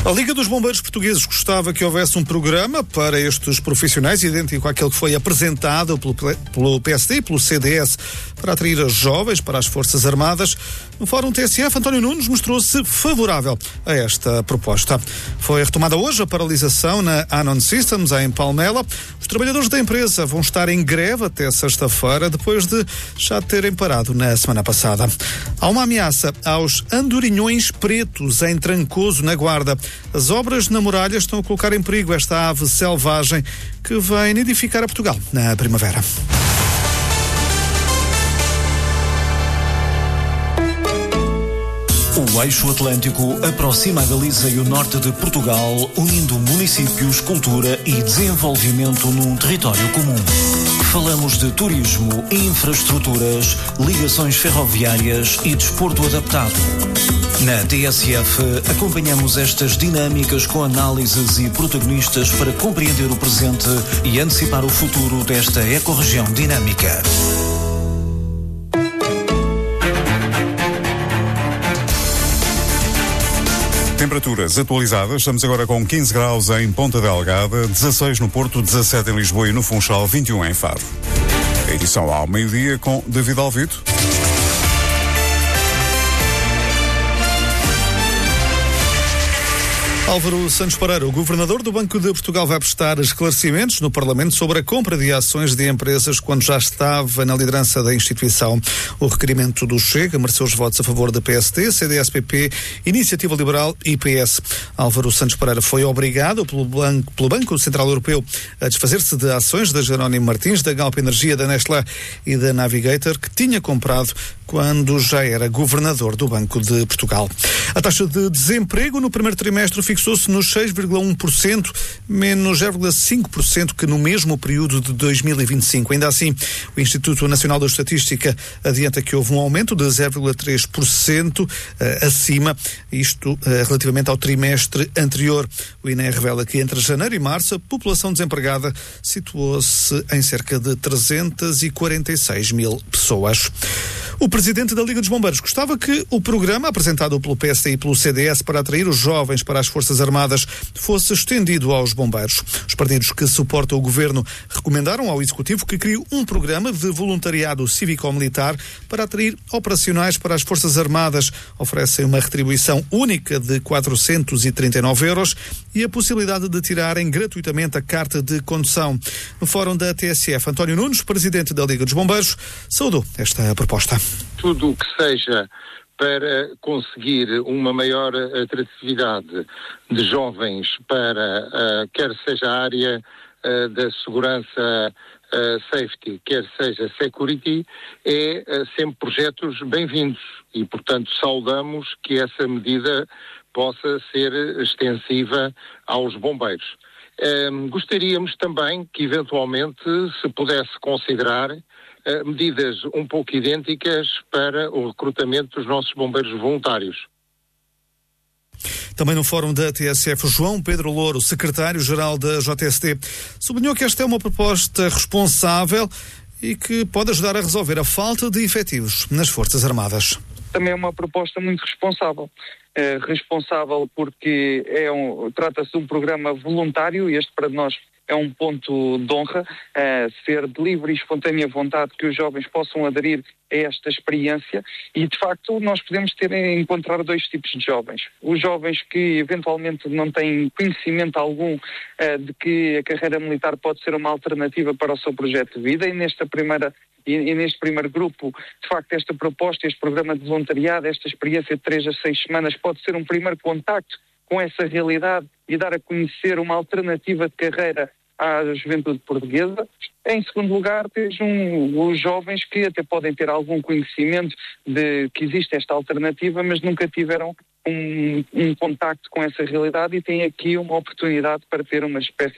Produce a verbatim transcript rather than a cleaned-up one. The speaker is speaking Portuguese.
A Liga dos Bombeiros Portugueses gostava que houvesse um programa para estes profissionais, idêntico àquele que foi apresentado pelo, pelo P S D e pelo C D S, para atrair os jovens para as Forças Armadas. No Fórum T S F, António Nunes mostrou-se favorável a esta proposta. Foi retomada hoje a paralisação na Anon Systems, em Palmela. Os trabalhadores da empresa vão estar em greve até sexta-feira, depois de já terem parado na semana passada. Há uma ameaça aos andorinhões pretos em Trancoso, na Guarda. As obras na muralha estão a colocar em perigo esta ave selvagem que vem nidificar a Portugal na primavera. O Eixo Atlântico aproxima a Galiza e o norte de Portugal, unindo municípios, cultura e desenvolvimento num território comum. Falamos de turismo, infraestruturas, ligações ferroviárias e desporto adaptado. Na T S F, acompanhamos estas dinâmicas com análises e protagonistas para compreender o presente e antecipar o futuro desta ecorregião dinâmica. Temperaturas atualizadas, estamos agora com quinze graus em Ponta Delgada, dezasseis no Porto, dezassete em Lisboa e no Funchal, vinte e um em Faro. A edição ao meio-dia com David Alvito. Álvaro Santos Pereira, o governador do Banco de Portugal, vai prestar esclarecimentos no Parlamento sobre a compra de ações de empresas quando já estava na liderança da instituição. O requerimento do Chega mereceu os votos a favor da P S D, C D S P P, Iniciativa Liberal e P S. Álvaro Santos Pereira foi obrigado pelo Banco, pelo Banco Central Europeu a desfazer-se de ações da Jerónimo Martins, da Galp Energia, da Nestlé e da Navigator, que tinha comprado quando já era governador do Banco de Portugal. A taxa de desemprego no primeiro trimestre fixou-se nos seis vírgula um por cento, menos zero vírgula cinco por cento que no mesmo período de dois mil e vinte e cinco. Ainda assim, o Instituto Nacional da Estatística adianta que houve um aumento de zero vírgula três por cento uh, acima, isto uh, relativamente ao trimestre anterior. O I N E revela que entre janeiro e março a população desempregada situou-se em cerca de trezentas e quarenta e seis mil pessoas. O presidente da Liga dos Bombeiros gostava que o programa apresentado pelo P S D e pelo C D S para atrair os jovens para as Forças Armadas fosse estendido aos bombeiros. Os partidos que suportam o governo recomendaram ao Executivo que crie um programa de voluntariado cívico-militar para atrair operacionais para as Forças Armadas. Oferecem uma retribuição única de quatrocentos e trinta e nove euros e a possibilidade de tirarem gratuitamente a carta de condução. No Fórum da T S F, António Nunes, presidente da Liga dos Bombeiros, saudou esta proposta. Tudo o que seja para conseguir uma maior atratividade de jovens para, uh, quer seja a área uh, da segurança uh, safety, quer seja security, é uh, sempre projetos bem-vindos e, portanto, saudamos que essa medida possa ser extensiva aos bombeiros. Um, gostaríamos também que, eventualmente, se pudesse considerar uh, medidas um pouco idênticas para o recrutamento dos nossos bombeiros voluntários. Também no Fórum da T S F, João Pedro Louro, secretário-geral da J S D, sublinhou que esta é uma proposta responsável e que pode ajudar a resolver a falta de efetivos nas Forças Armadas. Também é uma proposta muito responsável. É responsável porque é um, trata-se de um programa voluntário e este para nós é um ponto de honra, é, ser de livre e espontânea vontade que os jovens possam aderir a esta experiência e, de facto, nós podemos ter encontrar dois tipos de jovens. Os jovens que, eventualmente, não têm conhecimento algum é, de que a carreira militar pode ser uma alternativa para o seu projeto de vida e nesta primeira E, e neste primeiro grupo, de facto, esta proposta, este programa de voluntariado, esta experiência de três a seis semanas pode ser um primeiro contacto com essa realidade e dar a conhecer uma alternativa de carreira à juventude portuguesa. Em segundo lugar, tens um, os jovens que até podem ter algum conhecimento de que existe esta alternativa, mas nunca tiveram um, um contacto com essa realidade e têm aqui uma oportunidade para ter uma espécie